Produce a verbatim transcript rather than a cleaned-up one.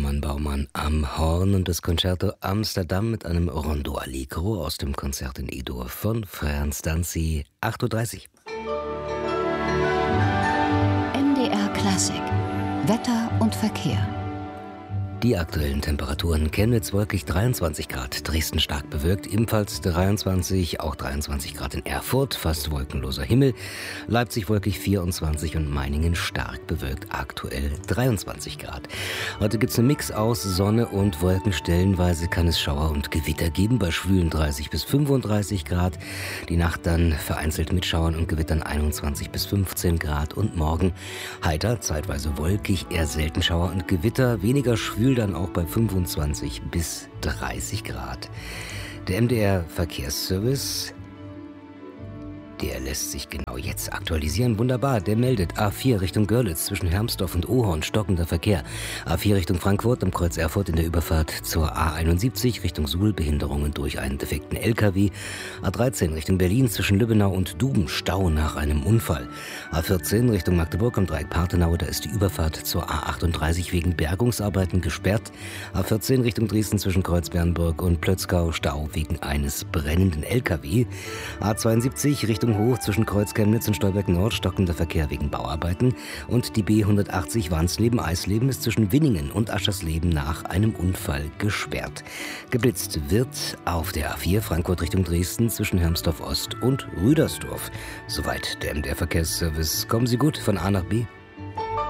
Hermann Baumann am Horn und das Concerto Amsterdam mit einem Rondo Allegro aus dem Konzert in E-Dur von Frans Danzi. acht Uhr dreißig. M D R Klassik. Wetter und Verkehr. Die aktuellen Temperaturen: Chemnitz wolkig dreiundzwanzig Grad, Dresden stark bewölkt, ebenfalls dreiundzwanzig, auch dreiundzwanzig Grad in Erfurt, fast wolkenloser Himmel, Leipzig wolkig vierundzwanzig und Meiningen stark bewölkt, aktuell dreiundzwanzig Grad. Heute gibt es einen Mix aus Sonne und Wolken, stellenweise kann es Schauer und Gewitter geben, bei schwülen dreißig bis fünfunddreißig Grad, die Nacht dann vereinzelt mit Schauern und Gewittern einundzwanzig bis fünfzehn Grad und morgen heiter, zeitweise wolkig, eher selten Schauer und Gewitter, weniger schwül dann auch bei fünfundzwanzig bis dreißig Grad. Der M D R Verkehrsservice, der lässt sich genau jetzt aktualisieren. Wunderbar, der meldet A vier Richtung Görlitz zwischen Hermsdorf und Ohorn, stockender Verkehr. A vier Richtung Frankfurt am Kreuz Erfurt in der Überfahrt zur A einundsiebzig Richtung Suhl, Behinderungen durch einen defekten L K W. A dreizehn Richtung Berlin zwischen Lübbenau und Duben, Stau nach einem Unfall. A vierzehn Richtung Magdeburg am Dreieck Partenau, da ist die Überfahrt zur A achtunddreißig wegen Bergungsarbeiten gesperrt. A vierzehn Richtung Dresden zwischen Kreuz Bernburg und Plötzgau, Stau wegen eines brennenden L K W. A zweiundsiebzig Richtung Hoch zwischen Kreuz Chemnitz und Stolberg Nord, stockender Verkehr wegen Bauarbeiten. Und die B hundertachtzig Wansleben-Eisleben ist zwischen Winningen und Aschersleben nach einem Unfall gesperrt. Geblitzt wird auf der A vier Frankfurt Richtung Dresden zwischen Hermsdorf Ost und Rüdersdorf. Soweit der M D R Verkehrsservice. Kommen Sie gut von A nach B.